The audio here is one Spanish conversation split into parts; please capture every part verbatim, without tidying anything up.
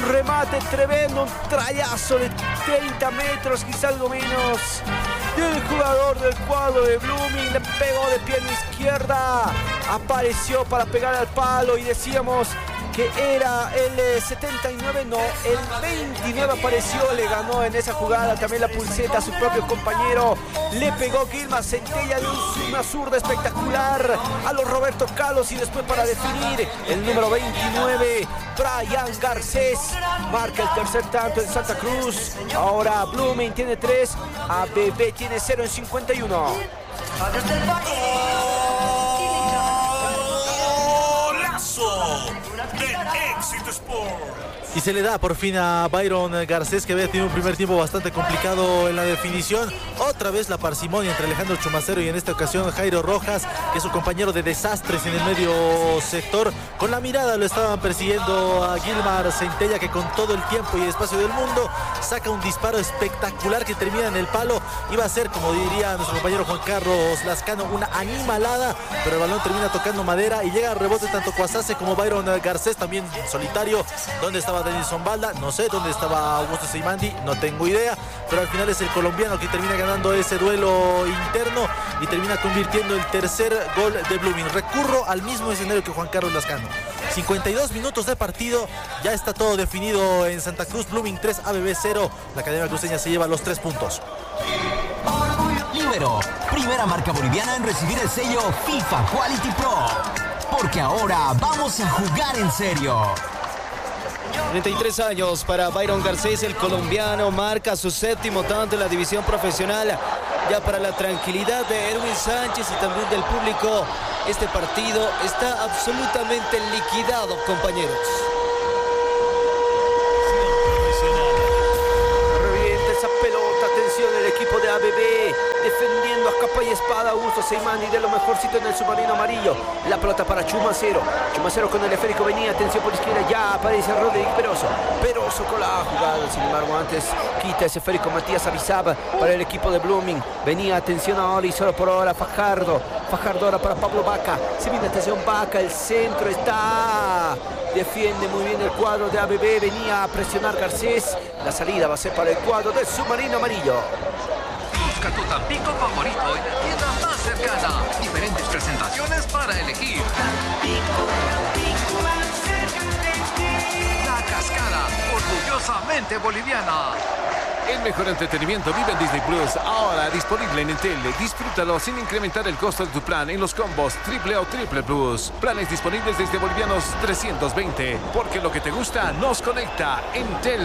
remate tremendo, un trayazo de treinta metros, quizá algo menos. El jugador del cuadro de Blooming le pegó de pierna izquierda, apareció para pegar al palo y decíamos que era el setenta y nueve, no, el veintinueve apareció, le ganó en esa jugada también la pulseta a su propio compañero, le pegó Guilma Centella de una zurda espectacular a los Roberto Carlos y después para definir el número veintinueve, Brian Garcés, marca el tercer tanto en Santa Cruz. Ahora Blooming tiene tres, A B B tiene cero en cincuenta y uno. Éxito Sport. Y se le da por fin a Byron Garcés, que había tenido un primer tiempo bastante complicado en la definición. Otra vez la parsimonia entre Alejandro Chumacero y en esta ocasión Jairo Rojas, que es su compañero de desastres en el medio sector. Con la mirada lo estaban persiguiendo a Guilmar Centella, que con todo el tiempo y espacio del mundo saca un disparo espectacular que termina en el palo. Iba a ser, como diría nuestro compañero Juan Carlos Lascano, una animalada, pero el balón termina tocando madera y llega a rebote tanto Cuasase como Byron Garcés, también solitario. ¿Dónde estaba Denilson Balda? No sé. ¿Dónde estaba Augusto Seimandi? No tengo idea, pero al final es el colombiano que termina ganando ese duelo interno y termina convirtiendo el tercer gol de Blooming. Recurro al mismo escenario que Juan Carlos Lascano. cincuenta y dos minutos de partido, ya está todo definido en Santa Cruz. Blooming tres, A B B cero. La Academia Cruceña se lleva los tres puntos. Libero, primera marca boliviana en recibir el sello FIFA Quality Pro. Porque ahora vamos a jugar en serio. treinta y tres años para Byron Garcés, el colombiano, marca su séptimo tanto en la división profesional. Ya para la tranquilidad de Erwin Sánchez y también del público, este partido está absolutamente liquidado, compañeros. Revienta esa pelota, atención el equipo de A B B, defendiendo a capa y espada Augusto Seimandi de lo mejorcito en el submarino amarillo. La pelota para Chumacero, Chumacero con el esférico venía, atención por izquierda, ya aparece Rodríguez Peroso, Peroso con la jugada, sin embargo antes quita ese esférico Matías Avizab para el equipo de Blooming. Venía, atención ahora y solo por ahora Fajardo, Fajardo ahora para Pablo Vaca, se viene atención Vaca, el centro está, defiende muy bien el cuadro de A B B, venía a presionar Garcés, la salida va a ser para el cuadro del submarino amarillo. Busca tu Tampico favorito en la tienda más cercana. Diferentes presentaciones para elegir. La Cascada, orgullosamente boliviana. El mejor entretenimiento vive en Disney Plus, ahora disponible en Entel. Disfrútalo sin incrementar el costo de tu plan en los combos triple o triple plus. Planes disponibles desde bolivianos trescientos veinte, porque lo que te gusta nos conecta. Entel.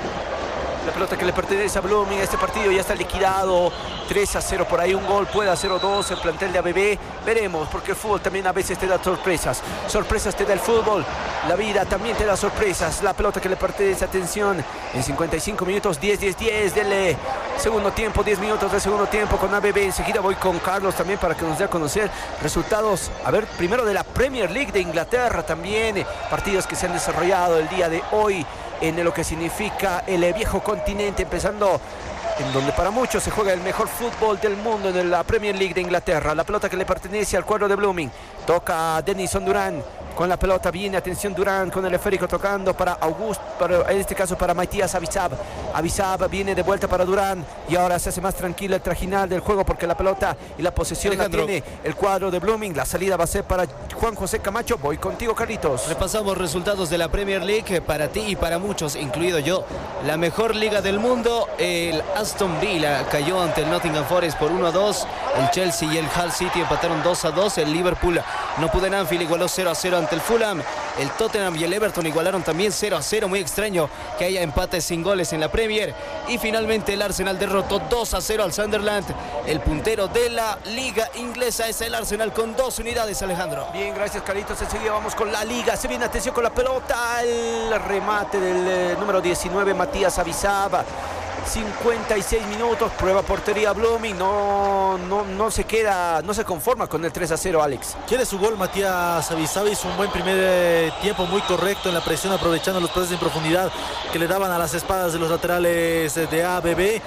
La pelota que le pertenece a Blooming, este partido ya está liquidado, tres a cero por ahí, un gol, puede a cero dos el plantel de A B B, veremos, porque el fútbol también a veces te da sorpresas, sorpresas te da el fútbol, la vida también te da sorpresas. La pelota que le pertenece, atención, en cincuenta y cinco minutos, diez, diez, diez del eh, segundo tiempo, diez minutos del segundo tiempo con A B B. Enseguida voy con Carlos también para que nos dé a conocer resultados, a ver, primero de la Premier League de Inglaterra también, eh, partidos que se han desarrollado el día de hoy en lo que significa el viejo continente, empezando en donde para muchos se juega el mejor fútbol del mundo, en la Premier League de Inglaterra. La pelota que le pertenece al cuadro de Blooming, toca a Denison Durán, con la pelota viene, atención Durán con el esférico tocando para Augusto, para, en este caso para Matías Avizab. Avizab viene de vuelta para Durán y ahora se hace más tranquilo el trajinal del juego porque la pelota y la posesión Alejandro. La tiene el cuadro de Blooming. La salida va a ser para Juan José Camacho. Voy contigo, Carlitos. Repasamos resultados de la Premier League para ti y para muchos, incluido yo. La mejor liga del mundo, el Aston Villa cayó ante el Nottingham Forest por uno a dos. El Chelsea y el Hull City empataron dos a dos. El Liverpool no pudo en Anfield, igualó cero a cero ante el Fulham. El Tottenham y el Everton igualaron también cero a cero. Muy extraño que haya empates sin goles en la Premier. Y finalmente el Arsenal derrotó dos a cero al Sunderland. El puntero de la liga inglesa es el Arsenal con dos unidades, Alejandro. Bien, gracias, Carlitos. Enseguida vamos con la liga. Se viene, atención con la pelota. El remate del eh, número diecinueve, Matías Avizab. cincuenta y seis minutos, prueba portería Blooming, no, no, no se queda, no se conforma con el tres a cero, Alex. Quiere su gol Matías Avizab, hizo un buen primer eh, tiempo, muy correcto en la presión, aprovechando los pases en profundidad que le daban a las espaldas de los laterales de A B B.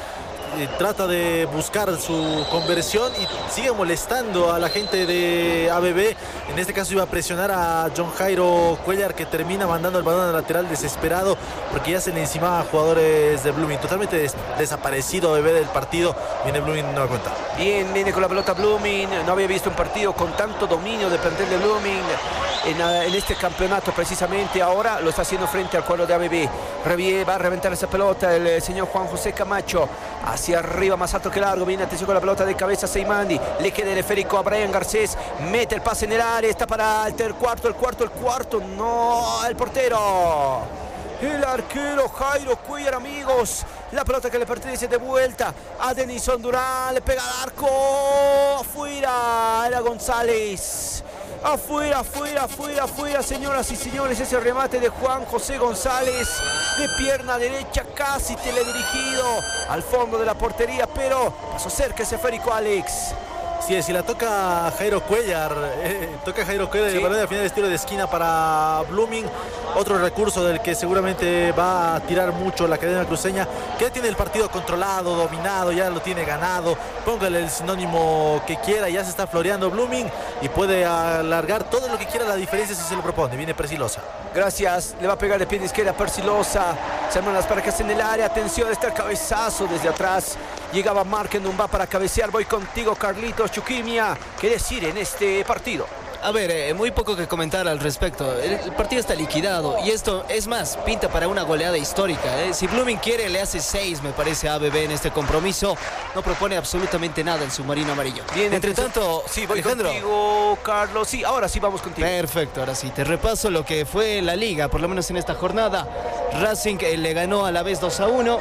eh, trata de buscar su conversión y sigue molestando a la gente de A B B. En este caso iba a presionar a John Jairo Cuellar, que termina mandando el balón al lateral desesperado porque ya se le encimaba a jugadores de Blooming. Totalmente des desaparecido A B B del partido. Viene Blooming no da cuenta. Bien, viene con la pelota Blooming. No había visto un partido con tanto dominio de plantel de Blooming en, en este campeonato precisamente. Ahora lo está haciendo frente al cuadro de A B B. Revie, va a reventar esa pelota el, el señor Juan José Camacho. Hacia arriba, más alto que largo. Viene atención con la pelota de cabeza Seimandi. Le queda el esférico a Brian Garcés. Mete el pase en el área. Está para el ter cuarto, el cuarto, el cuarto. No, el portero. El arquero Jairo Cuellar, amigos. La pelota que le pertenece de vuelta a Denison Durán. Le pega al arco. Afuera. Era González. Afuera, afuera, afuera, afuera, señoras y señores. Ese remate de Juan José González de pierna derecha, casi teledirigido al fondo de la portería, pero pasó cerca ese esférico, Alex. Sí, si la toca Jairo Cuellar, eh, toca Jairo Cuellar, sí. El balón al final es tiro de esquina para Blooming. Otro recurso del que seguramente va a tirar mucho la Academia Cruceña, que ya tiene el partido controlado, dominado, ya lo tiene ganado. Póngale el sinónimo que quiera, ya se está floreando Blooming y puede alargar todo lo que quiera la diferencia si se lo propone. Viene Persilosa. Gracias, le va a pegar de pie de izquierda Persilosa. Se arman las parejas en el área. Atención, está el cabezazo desde atrás. Llegaba Markendon, va para cabecear. Voy contigo, Carlitos Chuquimia. ¿Qué decir en este partido? A ver, eh, muy poco que comentar al respecto. El, el partido está liquidado y esto, es más, pinta para una goleada histórica. Eh. Si Blooming quiere, le hace seis, me parece, a A B B en este compromiso. No propone absolutamente nada el submarino amarillo. Bien, entre tanto, sí, voy Alejandro. Contigo, Carlos. Sí, ahora sí vamos contigo. Perfecto, ahora sí. Te repaso lo que fue la liga, por lo menos en esta jornada. Racing eh, le ganó a la vez dos a uno.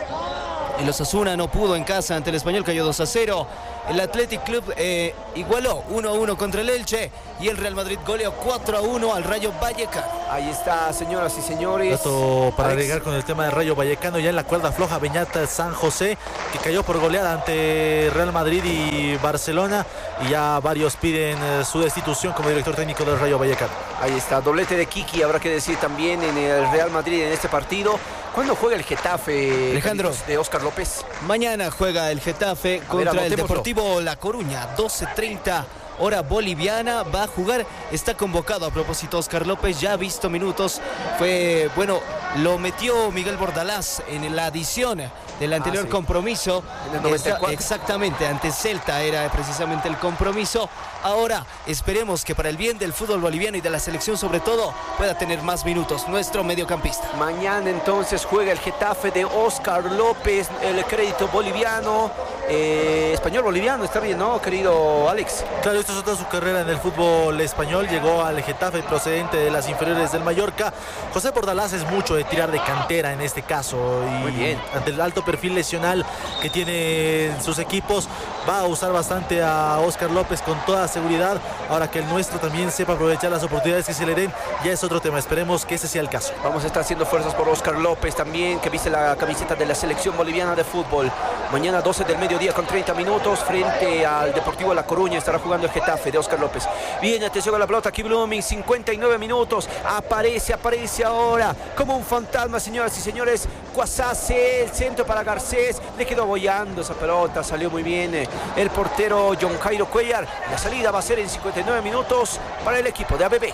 El Osasuna no pudo en casa ante el Español, cayó dos a cero. El Athletic Club eh, igualó uno a uno contra el Elche y el Real Madrid goleó cuatro a uno al Rayo Vallecano. Ahí está, señoras y señores. Dato para Alex. Agregar con el tema del Rayo Vallecano, ya en la cuerda floja Beñat San José, que cayó por goleada ante Real Madrid y Barcelona, y ya varios piden eh, su destitución como director técnico del Rayo Vallecano. Ahí está, doblete de Kiki, habrá que decir también en el Real Madrid en este partido. ¿Cuándo juega el Getafe, Alejandro, de Óscar López? Mañana juega el Getafe a contra ver, el Deportivo La Coruña, doce treinta. Hora boliviana, va a jugar, está convocado a propósito Óscar López, ya ha visto minutos, fue, bueno, lo metió Miguel Bordalás en la adición del anterior ah, sí. compromiso, en el noventa y cuatro. Exactamente, ante Celta era precisamente el compromiso. Ahora esperemos que para el bien del fútbol boliviano y de la selección sobre todo, pueda tener más minutos nuestro mediocampista. Mañana entonces juega el Getafe de Óscar López, el crédito boliviano, eh, español boliviano, está bien, ¿no, querido Alex? Claro, esto es toda su carrera en el fútbol español, llegó al Getafe procedente de las inferiores del Mallorca. José Bordalás es mucho de tirar de cantera en este caso, y muy bien, ante el alto perfil lesional que tiene sus equipos, va a usar bastante a Óscar López con toda seguridad. Ahora que el nuestro también sepa aprovechar las oportunidades que se le den, ya es otro tema, esperemos que ese sea el caso. Vamos a estar haciendo fuerzas por Óscar López también, que viste la camiseta de la selección boliviana de fútbol. Mañana doce del mediodía con treinta minutos frente al Deportivo La Coruña estará jugando el Getafe de Óscar López. Bien, atención a la pelota aquí Blooming, cincuenta y nueve minutos, aparece, aparece ahora como un fantasma, señoras y señores, Cuasase, el centro para Garcés, le quedó boyando esa pelota, salió muy bien el portero John Jairo Cuellar. La salida va a ser en cincuenta y nueve minutos para el equipo de A B B.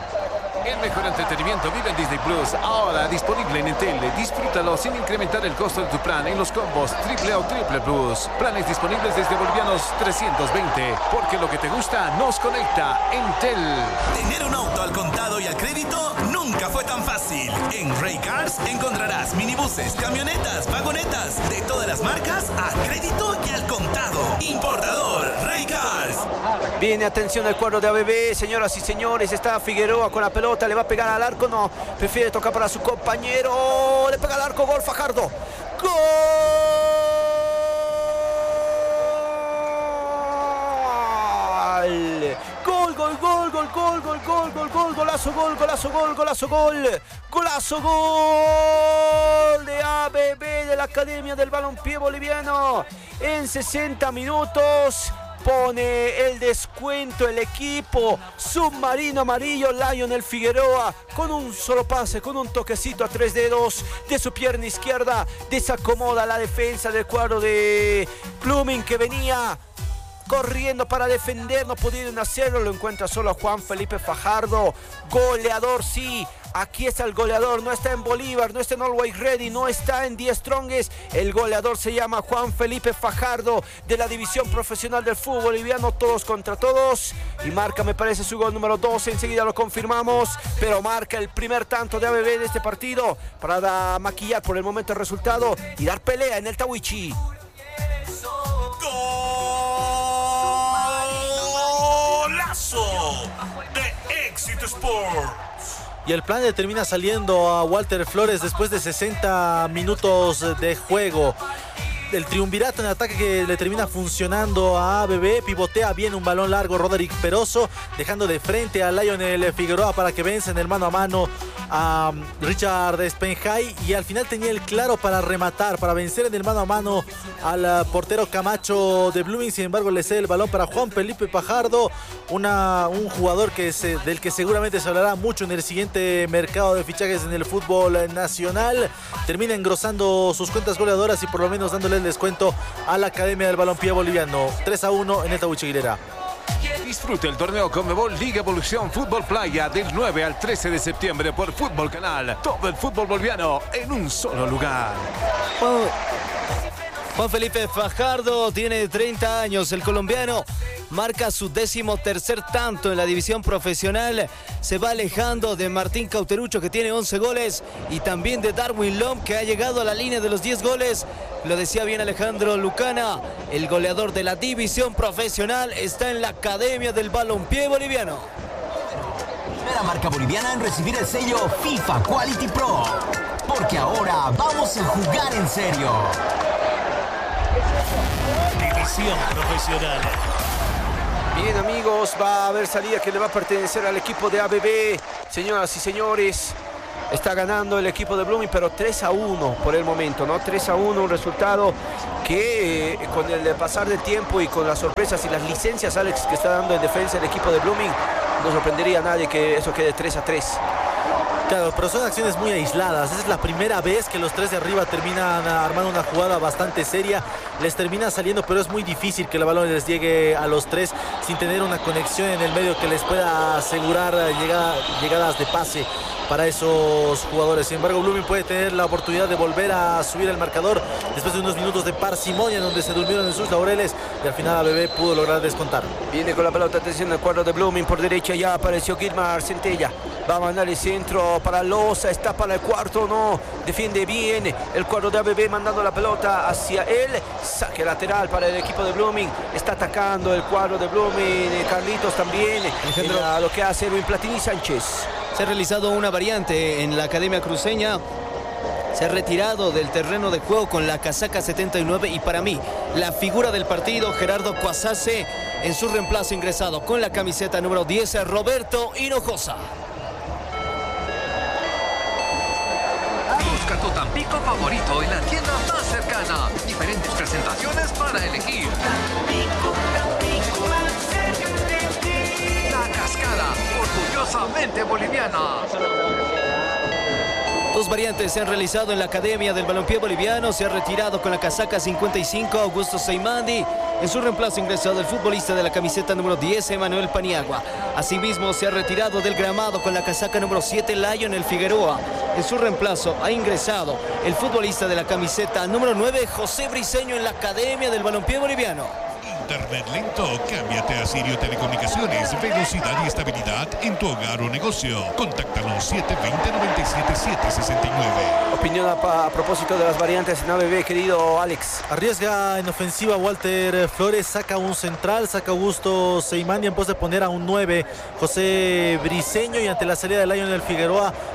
El mejor entretenimiento vive en Disney Plus, ahora disponible en Entel. Disfrútalo sin incrementar el costo de tu plan en los combos triple o triple plus. Planes disponibles desde bolivianos trescientos veinte, porque lo que te gusta nos conecta. Entel. Tener un auto al contado y al crédito nunca fue tan fácil. En Ray Cars encontrarás minibuses, camionetas, vagonetas de todas las marcas a crédito y al contado. Importador Ray Cars. Viene, atención al cuadro de A B B, señoras y señores, está Figueroa con la pelota, le va a pegar al arco, no, prefiere tocar para su compañero, le pega al arco, gol Fajardo, gol, gol, gol, gol, gol, gol, gol, gol, gol, gol, golazo, gol, golazo, gol, golazo, gol, golazo, gol de A B B, de la Academia del Balompié Boliviano, en sesenta minutos. pone el descuento el equipo submarino amarillo. Lionel Figueroa con un solo pase, con un toquecito a tres dedos de su pierna izquierda, desacomoda la defensa del cuadro de Blooming, que venía corriendo para defender, no pudieron hacerlo, lo encuentra solo a Juan Felipe Fajardo, goleador, sí. Aquí está el goleador, no está en Bolívar, no está en Always Ready, no está en The Strongest. El goleador se llama Juan Felipe Fajardo, de la división profesional del fútbol boliviano, todos contra todos. Y marca, me parece, su gol número doce, enseguida lo confirmamos. Pero marca el primer tanto de A B B de este partido para maquillar por el momento el resultado y dar pelea en el Tawichi. ¡Golazo de Éxito Sports! Y el plan le termina saliendo a Walter Flores después de sesenta minutos de juego. El triunvirato en ataque que le termina funcionando a A B B. Pivotea bien un balón largo Roderick Peroso, dejando de frente a Lionel Figueroa para que vence en el mano a mano a Richard Spenjay. Y al final tenía el claro para rematar, para vencer en el mano a mano al portero Camacho de Blooming. Sin embargo, le cede el balón para Juan Felipe Fajardo, una, un jugador que se, del que seguramente se hablará mucho en el siguiente mercado de fichajes en el fútbol nacional. Termina engrosando sus cuentas goleadoras y por lo menos dándole el descuento a la Academia del Balompié Boliviano. tres a uno en el Tawichi Aguilera. Disfrute el torneo Conmebol Liga Evolución Fútbol Playa del nueve al trece de septiembre por Fútbol Canal. Todo el fútbol boliviano en un solo lugar. Oh. Juan Felipe Fajardo tiene treinta años, el colombiano marca su décimo tercer tanto en la división profesional, se va alejando de Martín Cauterucho, que tiene once goles, y también de Darwin Lom, que ha llegado a la línea de los diez goles. Lo decía bien Alejandro Lucana, el goleador de la división profesional está en la Academia del Balompié Boliviano. Primera marca boliviana en recibir el sello FIFA Quality Pro, porque ahora vamos a jugar en serio. División profesional. Bien, amigos, va a haber salida que le va a pertenecer al equipo de A B B. Señoras y señores, está ganando el equipo de Blooming, pero tres a uno por el momento, ¿no? tres a uno, un resultado que eh, con el pasar del tiempo y con las sorpresas y las licencias, Alex, que está dando en defensa el equipo de Blooming, no sorprendería a nadie que eso quede tres a tres. Claro, pero son acciones muy aisladas. Es la primera vez que los tres de arriba terminan armando una jugada bastante seria. Les termina saliendo, pero es muy difícil que el balón les llegue a los tres sin tener una conexión en el medio que les pueda asegurar llegada, llegadas de pase para esos jugadores. Sin embargo, Blooming puede tener la oportunidad de volver a subir el marcador después de unos minutos de parsimonia en donde se durmieron en sus laureles y al final A B B pudo lograr descontar. Viene con la pelota, atención al cuadro de Blooming, por derecha ya apareció Gilmar Centella, va a mandar el centro para Loza, está para el cuarto, no, defiende bien el cuadro de A B B mandando la pelota hacia él, saque lateral para el equipo de Blooming, está atacando el cuadro de Blooming, Carlitos también, en lo que hace Edwin Platini Sánchez. Se ha realizado una variante en la Academia Cruceña. Se ha retirado del terreno de juego con la casaca setenta y nueve y para mí la figura del partido, Gerardo Cuasase, en su reemplazo ingresado con la camiseta número diez, Roberto Hinojosa. Busca tu Tampico favorito en la tienda más cercana. Diferentes presentaciones para elegir. La Cascada, orgullosamente boliviana. Dos variantes se han realizado en la Academia del Balompié Boliviano. Se ha retirado con la casaca cincuenta y cinco Augusto Seimandi. En su reemplazo ingresado el futbolista de la camiseta número diez, Emanuel Paniagua. Asimismo se ha retirado del gramado con la casaca número siete, Lionel Figueroa. En su reemplazo ha ingresado el futbolista de la camiseta número nueve, José Briceño, en la Academia del Balompié Boliviano. Internet lento, cámbiate a Sirio Telecomunicaciones, velocidad y estabilidad en tu hogar o negocio. Contáctanos siete dos cero, nueve siete siete, seis nueve. Opinión a, a propósito de las variantes en A B B, querido Alex. Arriesga en ofensiva Walter Flores, saca un central, saca Augusto Seimandi en pos de poner a un nueve, José Briceño, y ante la salida de Lionel Figueroa,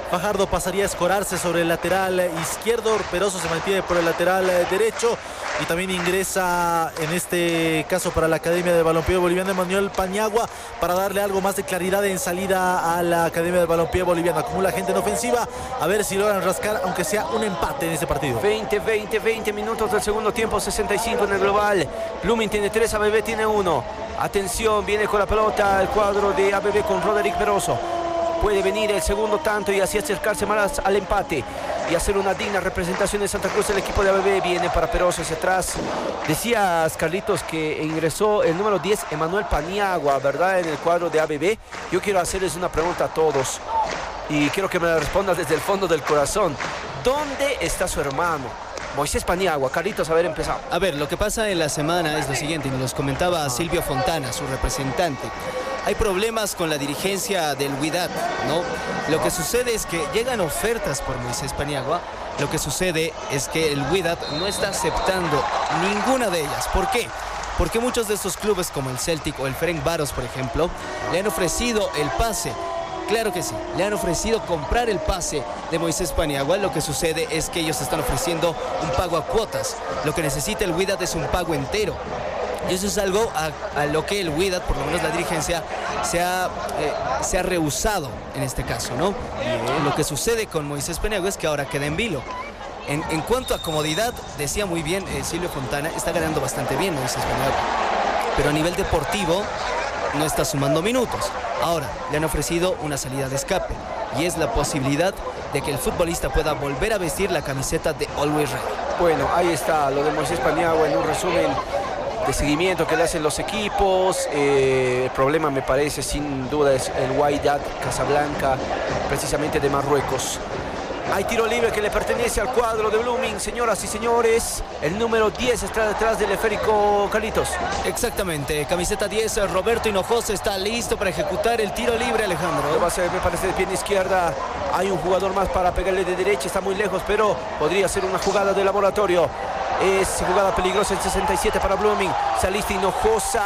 Fajardo pasaría a escorarse sobre el lateral izquierdo. Peroso se mantiene por el lateral derecho. Y también ingresa en este caso para la Academia de Balompié Boliviana Manuel Paniagua para darle algo más de claridad en salida a la Academia de Balompié Boliviana. Acumula gente en ofensiva, a ver si logran rascar aunque sea un empate en este partido. veinte, veinte, veinte minutos del segundo tiempo, sesenta y cinco en el global. Blooming tiene tres, A B B tiene uno. Atención, viene con la pelota el cuadro de A B B con Roderick Peroso. Puede venir el segundo tanto y así acercarse más al empate y hacer una digna representación de Santa Cruz. El equipo de A B B viene para Peroso hacia atrás. Decías, Carlitos, que ingresó el número diez, Emanuel Paniagua, ¿verdad? En el cuadro de A B B. Yo quiero hacerles una pregunta a todos y quiero que me la respondas desde el fondo del corazón. ¿Dónde está su hermano? Moisés Paniagua. Carlitos, a ver, empezamos. A ver, lo que pasa en la semana es lo siguiente, y nos los comentaba Silvio Fontana, su representante. Hay problemas con la dirigencia del Wydad, ¿no? Lo que sucede es que llegan ofertas por Moisés Paniagua. Lo que sucede es que el Wydad no está aceptando ninguna de ellas. ¿Por qué? Porque muchos de estos clubes como el Celtic o el Ferencváros, por ejemplo, le han ofrecido el pase. Claro que sí, le han ofrecido comprar el pase de Moisés Paniagua. Lo que sucede es que ellos están ofreciendo un pago a cuotas. Lo que necesita el Wydad es un pago entero. Y eso es algo a, a lo que el Wydad, por lo menos la dirigencia, se ha, eh, se ha rehusado en este caso, ¿no? Y lo que sucede con Moisés Paniagua es que ahora queda en vilo. En, en cuanto a comodidad, decía muy bien eh, Silvio Fontana, está ganando bastante bien Moisés Paniagua. Pero a nivel deportivo no está sumando minutos. Ahora, le han ofrecido una salida de escape y es la posibilidad de que el futbolista pueda volver a vestir la camiseta de Always Ready. Bueno, ahí está lo de Moisés Paniagua en un resumen de seguimiento que le hacen los equipos. Eh, el problema, me parece, sin duda, es el Wydad Casablanca, precisamente de Marruecos. Hay tiro libre que le pertenece al cuadro de Blooming, señoras y señores. El número diez está detrás del esférico, Carlitos. Exactamente, camiseta diez, Roberto Hinojosa está listo para ejecutar el tiro libre, Alejandro. Va a ser, me parece, de pierna izquierda. Hay un jugador más para pegarle de derecha, está muy lejos, pero podría ser una jugada de laboratorio. Es jugada peligrosa en sesenta y siete para Blooming. Saliste Hinojosa.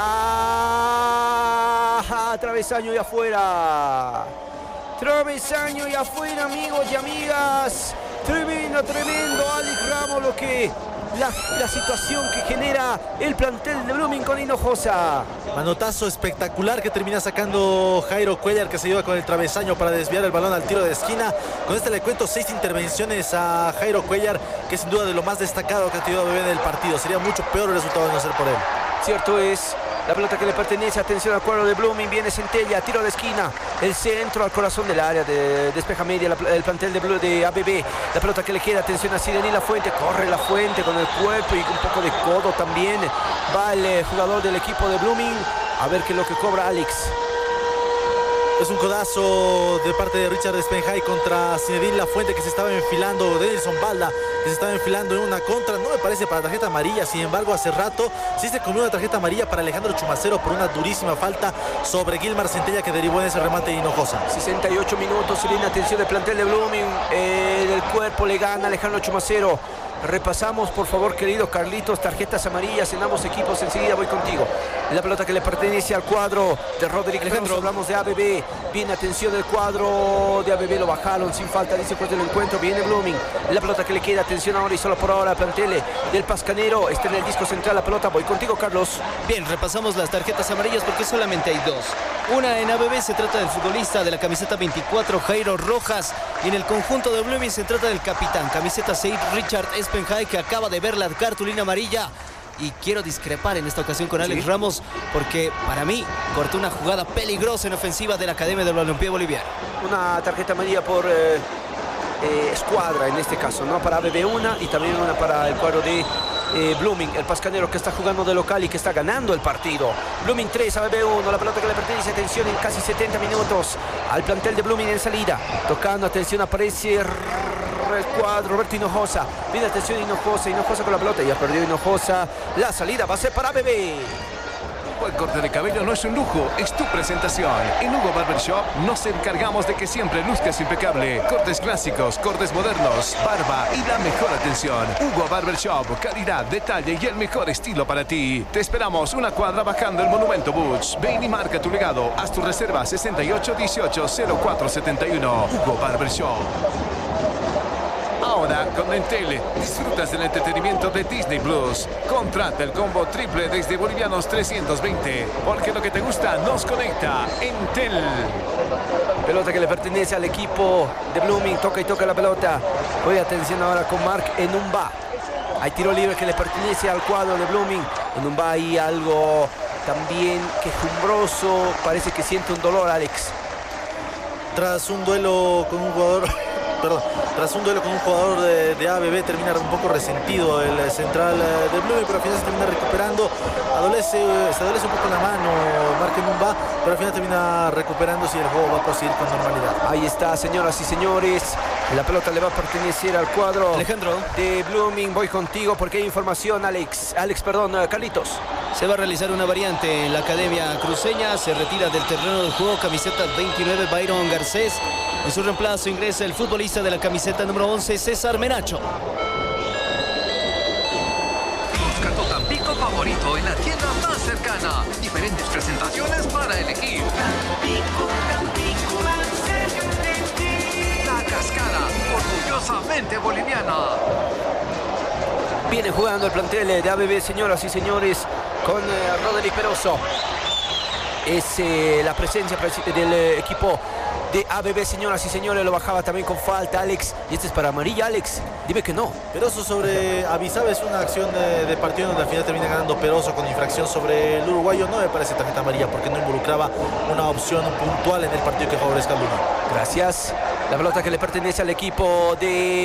Travesaño y afuera. Travesaño y afuera, amigos y amigas. Tremendo, tremendo. Alex Ramos, lo que... La, la situación que genera el plantel de Blooming con Hinojosa. Manotazo espectacular que termina sacando Jairo Cuellar, que se lleva con el travesaño para desviar el balón al tiro de esquina. Con este le cuento seis intervenciones a Jairo Cuellar, que es sin duda de lo más destacado que ha tenido A B B en el partido. Sería mucho peor el resultado de no ser por él. Cierto es. La pelota que le pertenece, atención al cuadro de Blooming, viene Centella, tiro de esquina, el centro al corazón del área, de despeja media, la, el plantel de, Blue, de A B B. La pelota que le queda, atención a Sireni La Fuente, corre La Fuente con el cuerpo y un poco de codo también. Va el eh, jugador del equipo de Blooming, a ver qué es lo que cobra Alex. Es un codazo de parte de Richard Spenjay contra Zinedine La Fuente, que se estaba enfilando, de Nelson Balda, que se estaba enfilando en una contra. No me parece para tarjeta amarilla, sin embargo hace rato sí se comió una tarjeta amarilla para Alejandro Chumacero por una durísima falta sobre Gilmar Centella, que derivó en ese remate de Hinojosa. sesenta y ocho minutos, y viene atención del plantel de Blooming, eh, del cuerpo le gana Alejandro Chumacero. Repasamos, por favor, querido Carlitos, tarjetas amarillas en ambos equipos. Enseguida voy contigo. La pelota que le pertenece al cuadro de Roderick Alejandro. Hablamos de A B B. Viene atención del cuadro de A B B. Lo bajaron sin falta, dice después del encuentro. Viene Blooming. La pelota que le queda, atención ahora y solo por ahora. Plantele del Pascanero. Está en el disco central la pelota. Voy contigo, Carlos. Bien, repasamos las tarjetas amarillas porque solamente hay dos. Una en A B B se trata del futbolista de la camiseta veinticuatro, Jairo Rojas. Y en el conjunto de Blooming se trata del capitán, camiseta seis, Richard Spenjay, que acaba de ver la cartulina amarilla. Y quiero discrepar en esta ocasión con Alex ¿Sí? Ramos, porque para mí cortó una jugada peligrosa en ofensiva de la Academia del Balompié Boliviano. Una tarjeta amarilla por eh, eh, escuadra en este caso, ¿no? Para A B B una y también una para el cuadro de eh, Blooming, el Pascanero, que está jugando de local y que está ganando el partido. Blooming tres, A B B uno, la pelota que le pertenece, atención, en casi setenta minutos al plantel de Blooming en salida. Tocando, atención, aparece el cuadro Roberto Hinojosa. Viene atención Hinojosa, Hinojosa con la pelota, ya perdió Hinojosa. La salida va a ser para A B B. Un buen corte de cabello no es un lujo, es tu presentación. En Hugo Barbershop nos encargamos de que siempre luzcas impecable. Cortes clásicos, cortes modernos, barba y la mejor atención atención. Hugo Barbershop, calidad, detalle y el mejor estilo para ti. Te esperamos una cuadra bajando el Monumento Butch. Ven y marca tu legado. Haz tu reserva sesenta y ocho dieciocho cero cuatro setenta y uno. Hugo Barbershop. Ahora con Entel disfrutas del entretenimiento de Disney Plus. Contrata el combo triple desde bolivianos trescientos veinte, porque lo que te gusta nos conecta. Entel. Pelota que le pertenece al equipo de Blooming. Toca y toca la pelota. Voy atención ahora con Mark Enumba. Hay tiro libre que le pertenece al cuadro de Blooming. Enumba ahí algo también quejumbroso. Parece que siente un dolor, Alex. Tras un duelo con un jugador... Perdón, tras un duelo con un jugador de, de A B B termina un poco resentido el central de Blooming, pero al final se termina recuperando, adolece, se adolece un poco la mano Mark Enumba, pero al final termina recuperándose y el juego va a proseguir con normalidad. Ahí está, señoras y señores, la pelota le va a pertenecer al cuadro Alejandro de Blooming. Voy contigo porque hay información, Alex, Alex, perdón, Carlitos. Se va a realizar una variante en la Academia Cruceña. Se retira del terreno del juego camiseta veintinueve Byron Garcés. En su reemplazo ingresa el futbolista de la camiseta número once, César Menacho. Busca tu Tampico favorito en la tienda más cercana. Diferentes presentaciones para elegir. La Cascada, orgullosamente boliviana. Viene jugando el plantel de A B B, señoras y señores, con eh, Rodri Peroso. Es eh, la presencia del eh, equipo de A B B, señoras y señores. Lo bajaba también con falta, Alex. Y este es para amarilla, Alex. Dime que no. Peroso sobre Avisaba es una acción de, de partido donde al final termina ganando Peroso con infracción sobre el uruguayo. No me parece tarjeta amarilla porque no involucraba una opción puntual en el partido que favorezca al Blooming. Gracias. La pelota que le pertenece al equipo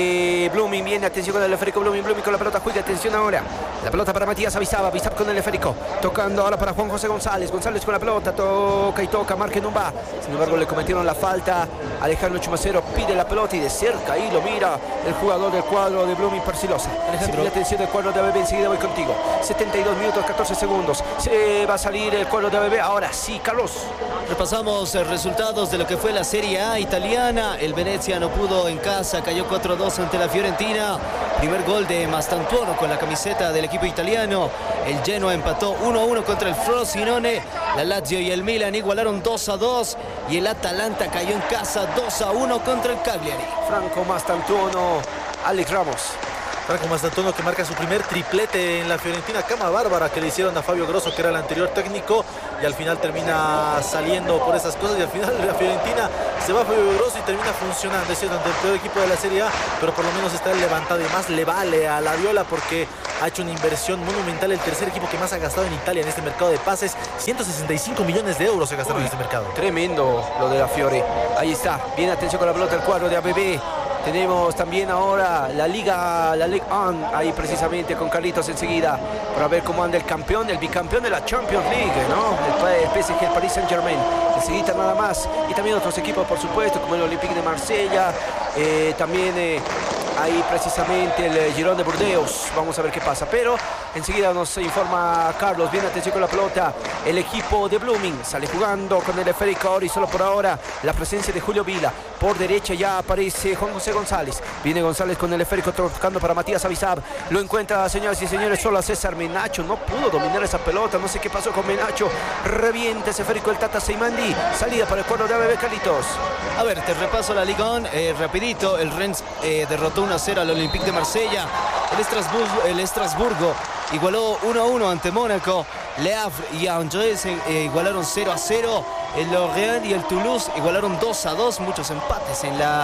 de Blooming. Viene, atención con el esférico. Blooming, Blooming con la pelota. Juega, atención ahora. La pelota para Matías Avisaba. Avisaba con el esférico. Tocando ahora para Juan José González. González con la pelota. Toca y toca. Mark Enumba. Sin embargo, le cometieron la falta. Alejandro Chumacero pide la pelota y de cerca ahí lo mira el jugador del cuadro de Blooming, Persilosa. Alejandro, la atención del cuadro de A B B. Enseguida voy contigo. setenta y dos minutos, catorce segundos. Se va a salir el cuadro de A B B. Ahora sí, Carlos. Repasamos eh, resultados de lo que fue la Serie A italiana. El Venezia no pudo en casa, cayó cuatro a dos ante la Fiorentina. Primer gol de Mastantuono con la camiseta del equipo italiano. El Genoa empató uno a uno contra el Frosinone. La Lazio y el Milan igualaron dos a dos. Y el Atalanta cayó en casa dos a uno contra el Cagliari. Franco Mastantuono, Alex Ramos. Franco Mastantuono que marca su primer triplete en la Fiorentina. Cama bárbara que le hicieron a Fabio Grosso, que era el anterior técnico, y al final termina saliendo por esas cosas, y al final la Fiorentina se va a Fabio Grosso y termina funcionando. Es cierto, ante el peor equipo de la Serie A, pero por lo menos está levantado, y más le vale a la Viola porque ha hecho una inversión monumental. El tercer equipo que más ha gastado en Italia en este mercado de pases, ciento sesenta y cinco millones de euros se gastaron en este mercado. Tremendo lo de la Fiore. Ahí está, bien, atención con la pelota el cuadro de A B B. Tenemos también ahora la Liga, la Ligue uno, ahí precisamente con Carlitos enseguida, para ver cómo anda el campeón, el bicampeón de la Champions League, ¿no? El, el P S G, el Paris Saint-Germain, enseguida nada más. Y también otros equipos, por supuesto, como el Olympique de Marsella, eh, también eh, ahí precisamente el eh, Girón de Burdeos. Vamos a ver qué pasa, pero enseguida nos informa Carlos. Bien, atención con la pelota, el equipo de Blooming sale jugando con el esférico ahora, y solo por ahora la presencia de Julio Vila. Por derecha ya aparece Juan José González. Viene González con el esférico tocando para Matías Avisab. Lo encuentra, señoras y señores, solo a César Menacho. No pudo dominar esa pelota. No sé qué pasó con Menacho. Revienta ese esférico el Tata Seimandi. Salida para el cuadro de A B B, Carlitos. A ver, te repaso la Ligue uno eh, rapidito. El Rennes eh, derrotó uno a cero al Olympique de Marsella. El Estrasburgo, el Estrasburgo igualó uno a uno ante Mónaco. Le Havre y Angers eh, igualaron cero a cero. El Lorient y el Toulouse igualaron dos a dos. Muchos empates en la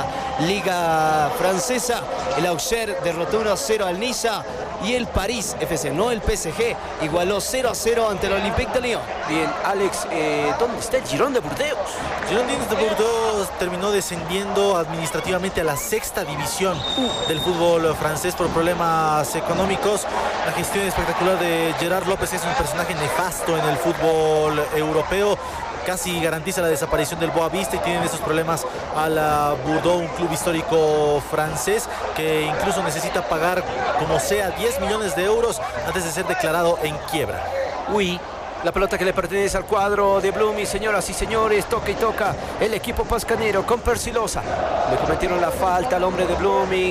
Liga francesa. El Auxerre derrotó uno a cero al Niza. Y el París F C, no el P S G, igualó cero a cero ante el Olympique de Lyon. Bien, Alex, eh, ¿dónde está el Girón de Burdeos? Girón de Burdeos terminó descendiendo administrativamente a la sexta división del fútbol francés por problemas económicos. La gestión espectacular de Gerard López es un personaje nefasto en el fútbol europeo. Casi garantiza la desaparición del Boavista, y tienen esos problemas a la Bordeaux, un club histórico francés que incluso necesita pagar como sea diez millones de euros antes de ser declarado en quiebra. Uy, la pelota que le pertenece al cuadro de Blooming, señoras y señores, toca y toca el equipo pascanero con Persilosa. Le cometieron la falta al hombre de Blooming.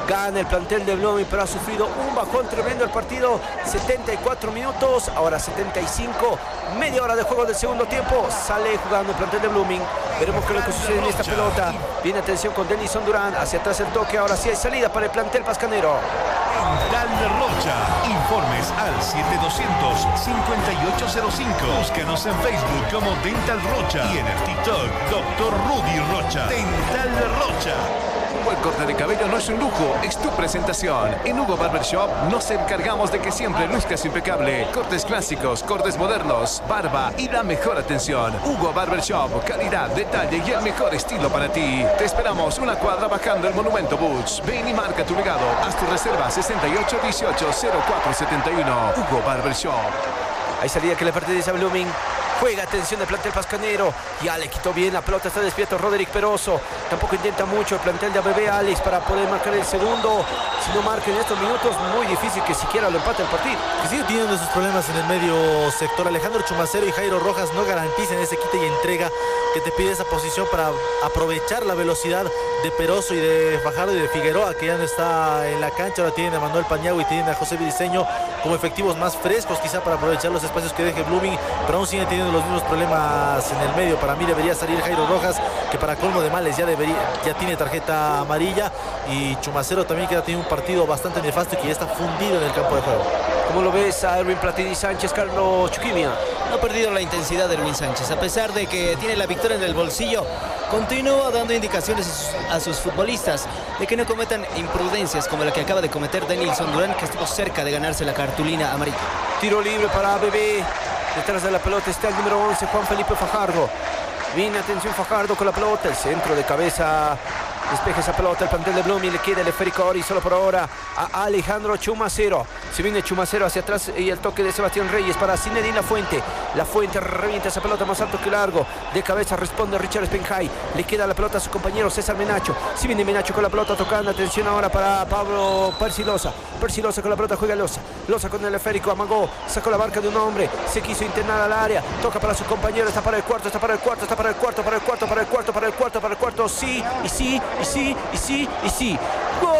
Gana el plantel de Blooming, pero ha sufrido un bajón tremendo el partido. setenta y cuatro minutos, ahora setenta y cinco. Media hora de juego del segundo tiempo. Sale jugando el plantel de Blooming. Veremos qué es lo que sucede en esta pelota. Viene atención con Denison Durán. Hacia atrás el toque. Ahora sí hay salida para el plantel pascanero. Dental Rocha. Informes al siete doscientos, cincuenta y ocho cero cinco. Búscanos en Facebook como Dental Rocha y en el TikTok doctor Rudy Rocha. Dental Rocha. Un buen corte de cabello no es un lujo, es tu presentación. En Hugo Barbershop nos encargamos de que siempre luzcas impecable. Cortes clásicos, cortes modernos, barba y la mejor atención. Hugo Barbershop, calidad, detalle y el mejor estilo para ti. Te esperamos una cuadra bajando el Monumento Butch. Ven y marca tu legado. Haz tu reserva sesenta y ocho dieciocho cero cuatro setenta y uno. Hugo Barbershop. Hay salida que le pertenece a Blooming. Juega atención del plantel pascanero. Ya le quitó bien la pelota. Está despierto Roderick Peroso. Tampoco intenta mucho el plantel de A B B Alex para poder marcar el segundo. Si no marca en estos minutos, muy difícil que siquiera lo empate el partido. Que sigue teniendo esos problemas en el medio sector. Alejandro Chumacero y Jairo Rojas no garantizan ese quita y entrega que te pide esa posición para aprovechar la velocidad de Peroso y de Fajardo y de Figueroa, que ya no está en la cancha. Ahora tienen a Manuel Paniagua y tienen a José Briceño como efectivos más frescos, quizá para aprovechar los espacios que deje Blooming, pero aún siguen teniendo los mismos problemas en el medio. Para mí debería salir Jairo Rojas, que para colmo de males ya, debería, ya tiene tarjeta amarilla, y Chumacero también, que ha tenido un partido bastante nefasto y que ya está fundido en el campo de juego. ¿Cómo lo ves a Erwin Platini Sánchez, Carlos Chuquimia? No ha perdido la intensidad de Erwin Sánchez, a pesar de que tiene la victoria en el bolsillo. Continúa dando indicaciones a sus, a sus futbolistas de que no cometan imprudencias como la que acaba de cometer Denilson Durán, que estuvo cerca de ganarse la cartulina amarilla. Tiro libre para A B B. Detrás de la pelota está el número once, Juan Felipe Fajardo. Viene atención Fajardo con la pelota, el centro de cabeza. Despeja esa pelota, el plantel de Blooming, le queda el esférico ahora y solo por ahora a Alejandro Chumacero. Se viene Chumacero hacia atrás y el toque de Sebastián Reyes para Zinedine La Fuente. La Fuente revienta esa pelota más alto que largo. De cabeza responde Richard Spenjay. Le queda la pelota a su compañero César Menacho. Si viene Menacho con la pelota tocando, atención ahora para Pablo Persilosa. Persilosa con la pelota, juega Loza. Loza con el esférico, amagó, sacó la marca de un hombre. Se quiso internar al área. Toca para su compañero, está para el cuarto, está para el cuarto, está para el cuarto, para el cuarto, para el cuarto, para el cuarto, para el cuarto. Sí, y sí, y sí, y sí, y sí. ¡Gol!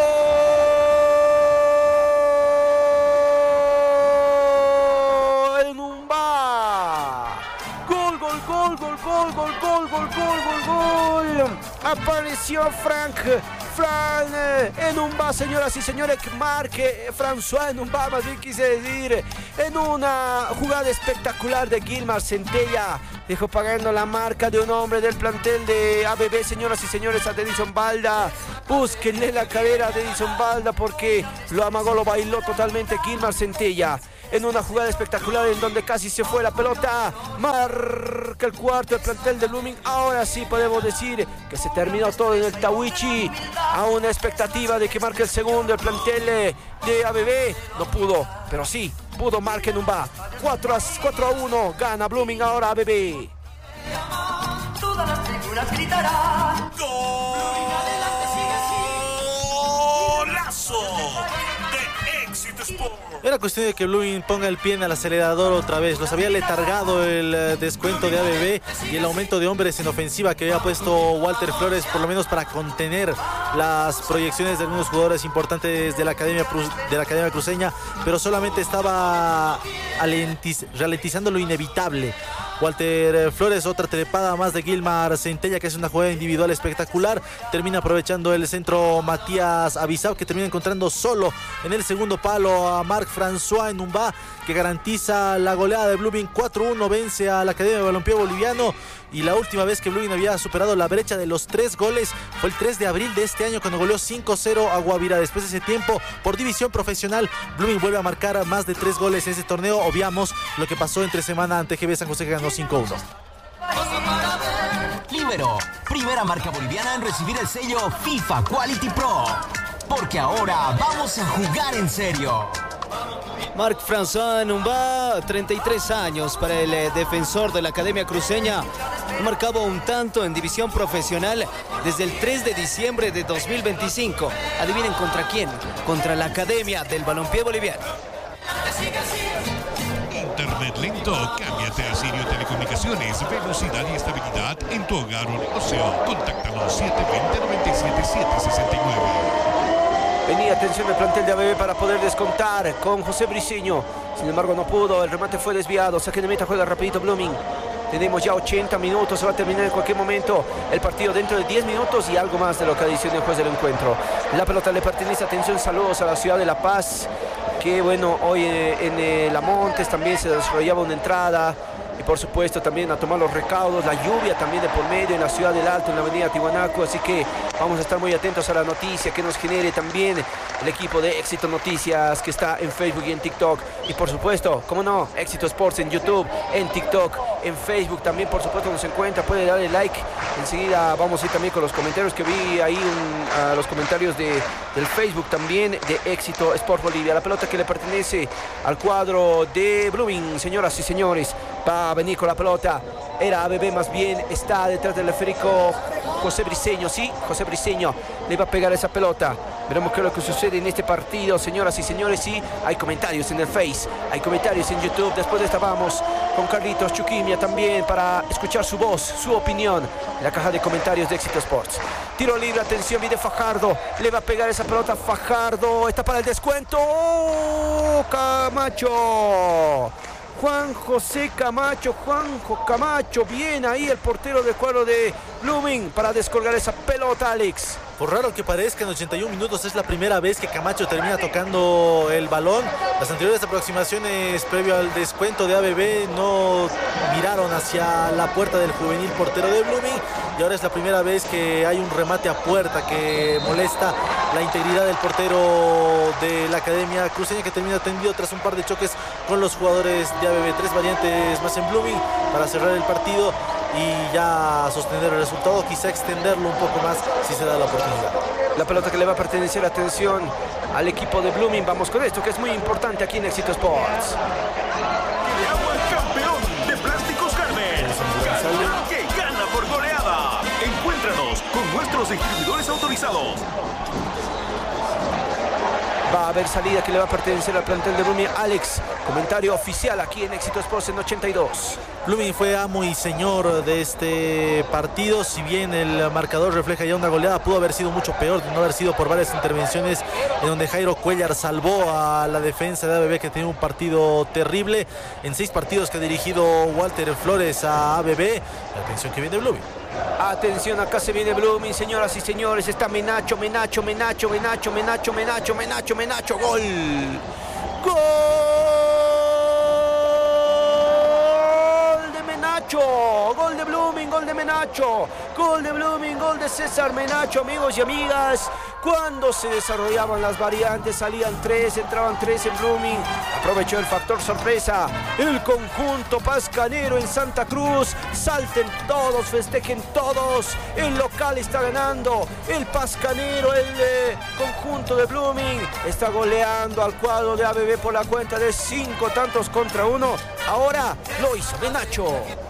Gol, gol, gol, gol, gol, gol, gol, gol, gol, gol. Apareció Frank. Fran Enumba, señoras y señores, marque François Enumba, más bien quise decir, en una jugada espectacular de Gilmar Centella. Dejó pagando la marca de un hombre del plantel de A B B, señoras y señores, a Denison Balda. Búsquenle la cadera a Denison Balda porque lo amagó, lo bailó totalmente Gilmar Centella. En una jugada espectacular en donde casi se fue la pelota. Marca el cuarto el plantel de Blooming. Ahora sí podemos decir que se terminó todo en el Tawichi. A una expectativa de que marque el segundo el plantel de A B B. No pudo, pero sí pudo marcar Enumba. cuatro a uno gana Blooming ahora A B B. Todas las figuras gritarán. ¡Golazo! De Éxito Sport. Era cuestión de que Blooming ponga el pie en el acelerador otra vez. Los había letargado el descuento de A B B y el aumento de hombres en ofensiva que había puesto Walter Flores, por lo menos para contener las proyecciones de algunos jugadores importantes de la Academia, de la Academia Cruceña, pero solamente estaba alentiz, ralentizando lo inevitable. Walter Flores, otra trepada más de Gilmar Centella, que es una jugada individual espectacular. Termina aprovechando el centro Matías Abisao, que termina encontrando solo en el segundo palo a Marc-François Enumba, que garantiza la goleada de Blooming. Cuatro uno vence a la Academia de Balompié Boliviano. Y la última vez que Blooming había superado la brecha de los tres goles fue el tres de abril de este año, cuando goleó cinco cero a Guavirá. Después de ese tiempo, por división profesional, Blooming vuelve a marcar más de tres goles en ese torneo. Obviamos lo que pasó entre semana ante G B San José, que ganó cinco uno. Libero, primera marca boliviana en recibir el sello FIFA Quality Pro. Porque ahora vamos a jugar en serio. Marc-François Enumba, treinta y tres años para el eh, defensor de la Academia Cruceña. Marcaba un tanto en división profesional desde el tres de diciembre de dos mil veinticinco. Adivinen contra quién. Contra la Academia del Balompié Boliviano. Internet lento, cámbiate a Sirio Telecomunicaciones, velocidad y estabilidad en tu hogar o negocio. Contáctanos siete dos cero, nueve siete siete seis nueve. Venía atención del plantel de A B B para poder descontar con José Briceño. Sin embargo no pudo, el remate fue desviado. Saque de meta, juega rapidito Blooming. Tenemos ya ochenta minutos, se va a terminar en cualquier momento el partido dentro de diez minutos y algo más de lo que adiciona el juez del encuentro. La pelota le pertenece, atención, saludos a la ciudad de La Paz, que bueno, hoy en, en La Montes también se desarrollaba una entrada. Y por supuesto también a tomar los recaudos, la lluvia también de por medio en la ciudad del Alto, en la avenida Tiwanaku, así que vamos a estar muy atentos a la noticia que nos genere también el equipo de Éxito Noticias que está en Facebook y en TikTok. Y por supuesto, como no, Éxito Sports en YouTube, en TikTok, en Facebook también por supuesto nos encuentra, puede darle like. Enseguida vamos a ir también con los comentarios que vi ahí, un, a los comentarios de, del Facebook también de Éxito Sport Bolivia. La pelota que le pertenece al cuadro de Blooming, señoras y señores, va a venir con la pelota. Era A B B más bien, está detrás del esférico José Briceño, sí, José Briceño le va a pegar esa pelota. Veremos qué es lo que sucede en este partido, señoras y señores. Sí, hay comentarios en el Face, hay comentarios en YouTube. Después de esta vamos con Carlitos Chuquimia también para escuchar su voz, su opinión en la caja de comentarios de Éxito Sports. Tiro libre, atención, viene Fajardo, le va a pegar esa pelota Fajardo, está para el descuento. ¡Oh, Camacho! Juan José Camacho, Juanjo Camacho, bien ahí el portero del cuadro de Blooming para descolgar esa pelota, Alex. Por raro que parezca, en ochenta y un minutos es la primera vez que Camacho termina tocando el balón. Las anteriores aproximaciones previo al descuento de A B B no miraron hacia la puerta del juvenil portero de Blooming. Y ahora es la primera vez que hay un remate a puerta que molesta la integridad del portero de la Academia Cruceña, que termina tendido tras un par de choques con los jugadores de A B B. Tres variantes más en Blooming para cerrar el partido y ya sostener el resultado, quizá extenderlo un poco más si se da la oportunidad. La pelota que le va a pertenecer, atención, al equipo de Blooming. Vamos con esto que es muy importante aquí en Éxito Sports. De agua campeón de Plásticos Carmen. Gana que gana por goleada. Encuéntranos con nuestros distribuidores autorizados. Va a haber salida que le va a pertenecer al plantel de Blooming. Alex, comentario oficial aquí en Éxito Sports en ochenta y dos. Blooming fue amo y señor de este partido. Si bien el marcador refleja ya una goleada, pudo haber sido mucho peor de no haber sido por varias intervenciones en donde Jairo Cuellar salvó a la defensa de A B B, que tenía un partido terrible. En seis partidos que ha dirigido Walter Flores a A B B. La atención que viene Blooming. Atención, acá se viene Blooming, señoras y señores. Está Menacho, Menacho, Menacho, Menacho, Menacho, Menacho, Menacho, Menacho. Gol. Gol de Menacho. Gol de Blooming, gol de Menacho. Gol de Blooming, gol de César Menacho, amigos y amigas. Cuando se desarrollaban las variantes, salían tres, entraban tres en Blooming. Aprovechó el factor sorpresa el conjunto pascanero en Santa Cruz. Salten todos, festejen todos. El local está ganando. El pascanero, el eh, conjunto de Blooming, está goleando al cuadro de A B B por la cuenta de cinco tantos contra uno. Ahora lo hizo Menacho.